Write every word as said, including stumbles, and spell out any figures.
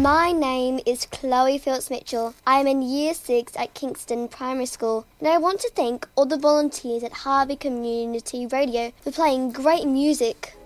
My name is Chloe Phillips Mitchell. I am in Year six at Kingston Primary School, and I want to thank all the volunteers at Harvey Community Radio for playing great music.